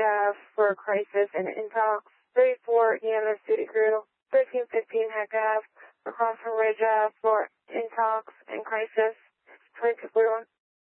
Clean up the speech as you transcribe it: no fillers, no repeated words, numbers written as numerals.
Ave for Crisis and Intox, 34 EMS Duty Crew, 1315 Heck Ave, across from Ridge Ave for Intox and Crisis, 2241.